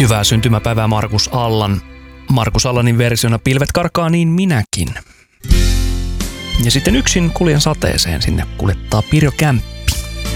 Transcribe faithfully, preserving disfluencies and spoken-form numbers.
Hyvää syntymäpäivää Markus Allan. Markus Allanin versiona Pilvet karkaa niin minäkin. Ja sitten yksin kuljen sateeseen, sinne kuljettaa Pirjo Kämppä.